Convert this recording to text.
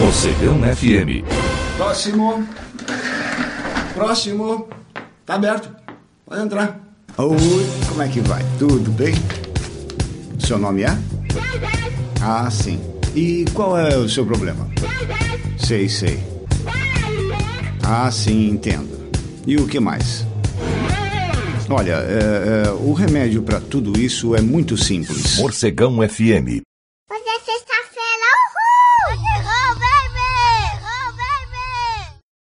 Morcegão FM. Próximo. Tá aberto. Pode entrar. Oi, como é que vai? Tudo bem? Seu nome é? Ah, sim. E qual é o seu problema? Sei. Ah, sim, entendo. E o que mais? Olha, o remédio para tudo isso é muito simples. Morcegão FM.